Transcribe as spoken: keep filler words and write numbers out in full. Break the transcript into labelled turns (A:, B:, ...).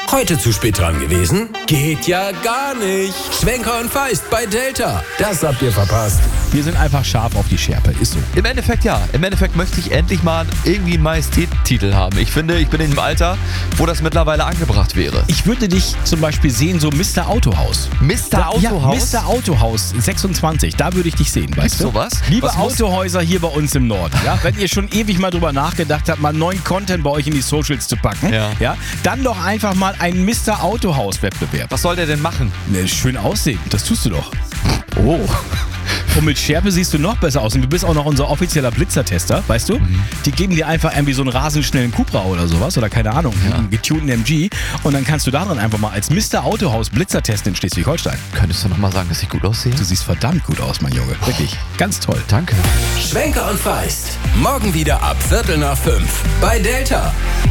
A: Heute zu spät dran gewesen? Geht ja gar nicht. Schwenker und Feist bei Delta. Das habt ihr verpasst.
B: Wir sind einfach scharf auf die Schärpe, ist so.
C: Im Endeffekt ja. Im Endeffekt möchte ich endlich mal irgendwie einen Majestätstitel haben. Ich finde, ich bin in einem Alter, wo das mittlerweile angebracht wäre.
B: Ich würde dich zum Beispiel sehen, so Mister Autohaus.
C: Mister Autohaus?
B: Ja, Mister Autohaus sechsundzwanzig, da würde ich dich sehen, weißt du?
C: Sowas?
B: Liebe
C: Was muss-
B: Autohäuser hier bei uns im Norden, ja, wenn ihr schon ewig mal drüber nachgedacht habt, mal neuen Content bei euch in die Socials zu packen,
C: Ja.
B: Ja, dann doch einfach mal einen Mister Autohaus-Wettbewerb.
C: Was soll der denn machen?
B: Ne, schön aussehen, das tust du doch. Oh. Und mit Schärpe siehst du noch besser aus. Und du bist auch noch unser offizieller Blitzertester, weißt du? Mhm. Die geben dir einfach irgendwie so einen rasend schnellen Cupra oder sowas oder keine Ahnung,
C: Ja.
B: einen getunten M G. Und dann kannst du darin einfach mal als Mister Autohaus Blitzer testen in Schleswig-Holstein.
C: Könntest du nochmal sagen, dass ich gut aussehe?
B: Du siehst verdammt gut aus, mein Junge. Wirklich. Ganz toll.
C: Danke.
A: Schwenker und Feist. Morgen wieder ab Viertel nach fünf bei Delta.